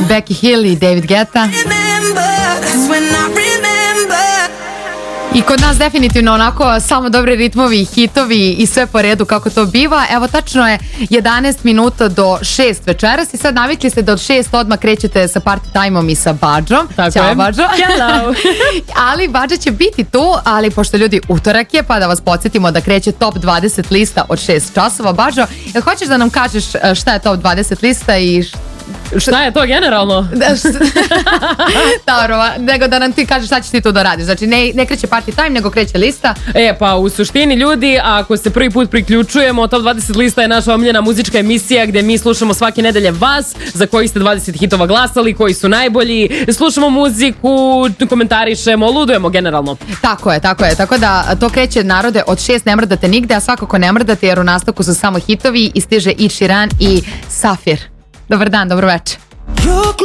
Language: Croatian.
Becky Hill i David Guetta. I kod nas definitivno onako samo dobri ritmovi, hitovi i sve po redu kako to biva. Evo, tačno je 11 minuta do 6 večeras i sad navikli ste da od 6 odmah krećete sa party time-om i sa Badžom. Ćao, Badžo. Hello. Ali Badža će biti tu, ali pošto ljudi utorak je, pa da vas podsjetimo da kreće top 20 lista od 6 časova. Badžo, jel hoćeš da nam kažeš šta je top 20 lista i šta je to generalno? Dobro, nego da nam ti kažeš šta ćeš ti tu da radiš. Znači ne kreće party time, nego kreće lista. Pa u suštini ljudi, ako se prvi put priključujemo, Top 20 lista je naša omiljena muzička emisija gdje mi slušamo svake nedelje vas, za koji ste 20 hitova glasali, koji su najbolji, slušamo muziku, komentarišemo, ludujemo generalno. Tako je. Tako da to kreće, narode, od 6 ne mrdate nigde, a svakako ne mrdate jer u nastavku su samo hitovi i stiže Ed Sheeran i Safir. Dobar dan, dobro večer.